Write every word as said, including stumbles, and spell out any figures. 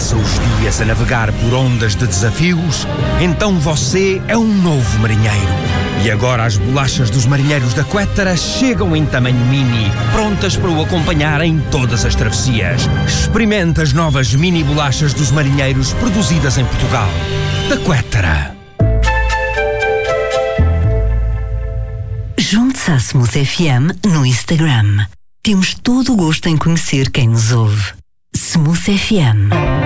passa os dias a navegar por ondas de desafios, então você é um novo marinheiro. E agora as bolachas dos marinheiros da Quettara chegam em tamanho mini, prontas para o acompanhar em todas as travessias. Experimente as novas mini bolachas dos marinheiros produzidas em Portugal. Da Quettara. Junte-se à Smooth F M no Instagram. Temos todo o gosto em conhecer quem nos ouve. Smooth F M.